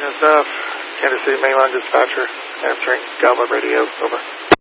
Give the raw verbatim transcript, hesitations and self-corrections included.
Unit F, Kansas City Mainline Dispatcher, answering Galva Radio, over.